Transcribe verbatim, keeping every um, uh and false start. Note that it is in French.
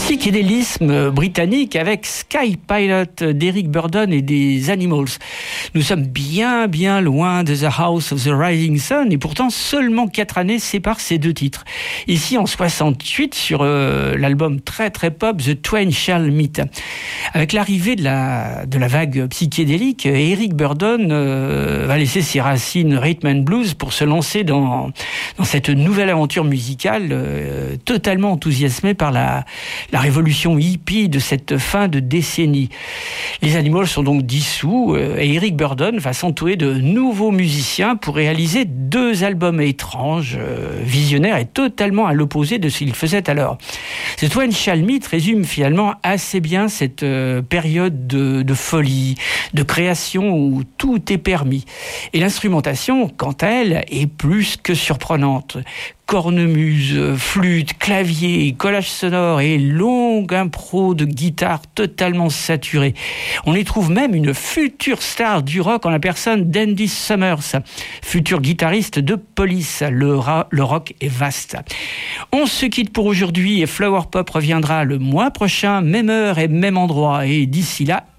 psychédélisme britannique avec Sky Pilot d'Eric Burdon et des Animals. Nous sommes bien bien loin de The House of the Rising Sun et pourtant seulement quatre années séparent ces deux titres. Ici en soixante-huit sur euh, l'album très très pop The Twain Shall Meet. Avec l'arrivée de la, de la vague psychédélique, Eric Burdon euh, va laisser ses racines rhythm and blues pour se lancer dans, dans cette nouvelle aventure musicale euh, totalement enthousiasmé par la, la révolution hippie de cette fin de décennie. Les Animals sont donc dissous euh, et Eric Burdon va s'entourer de nouveaux musiciens pour réaliser deux albums étranges, euh, visionnaires et totalement à l'opposé de ce qu'il faisait alors. The Twain Shall Meet résume finalement assez bien cette euh, période de, de folie, de création où tout est permis. Et l'instrumentation, quant à elle, est plus que surprenante. Cornemuse, flûte, clavier, collage sonore et longue impro de guitare totalement saturée. On y trouve même une future star du rock en la personne d'Andy Summers, futur guitariste de Police. Le, ra- le rock est vaste. On se quitte pour aujourd'hui et Flower Pop reviendra le mois prochain, même heure et même endroit. Et d'ici là,